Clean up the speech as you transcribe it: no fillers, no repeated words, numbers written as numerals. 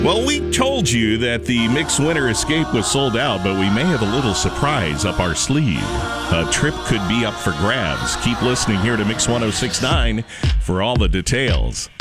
Well, we told you that the Mix Winter Escape was sold out, but we may have a little surprise up our sleeve. A trip could be up for grabs. Keep listening here to Mix 106.9 for all the details.